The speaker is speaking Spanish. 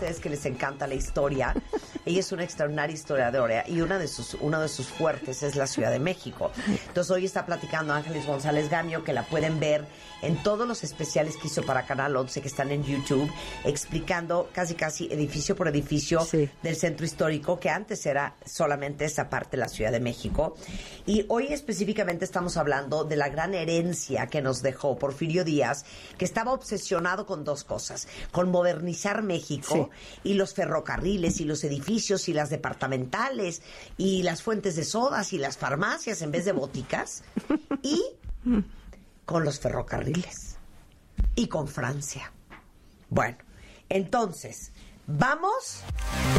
ustedes que les encanta la historia, ella es una extraordinaria historiadora y uno de sus fuertes es la Ciudad de México. Entonces hoy está platicando Ángeles González Gamio, que la pueden ver en todos los especiales que hizo para Canal 11 que están en YouTube, explicando casi edificio por edificio del centro histórico, que antes era solamente esa parte de la Ciudad de México. Y hoy específicamente estamos hablando de la gran herencia que nos dejó Porfirio Díaz, que estaba obsesionado con dos cosas: con modernizar México y los ferrocarriles y los edificios y las departamentales y las fuentes de sodas y las farmacias en vez de boticas, y con los ferrocarriles y con Francia. Bueno, entonces, vamos